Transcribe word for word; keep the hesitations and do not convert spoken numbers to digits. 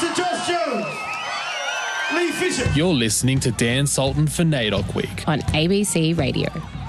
Producer Josh Jones. Lee Fisher. You're listening to Dan Sultan for NAIDOC Week on A B C Radio.